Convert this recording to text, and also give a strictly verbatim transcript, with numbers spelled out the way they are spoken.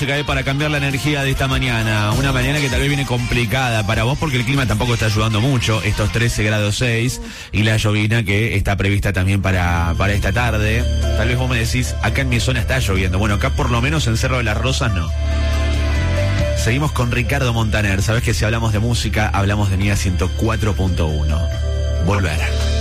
música eh, para cambiar la energía de esta mañana. Una mañana que tal vez viene complicada para vos porque el clima tampoco está ayudando mucho. Estos trece grados seis y la llovina que está prevista también para, para esta tarde. Tal vez vos me decís, acá en mi zona está lloviendo. Bueno, acá por lo menos en Cerro de las Rosas no. Seguimos con Ricardo Montaner. Sabés que si hablamos de música, hablamos de Nia ciento cuatro punto uno. Volver.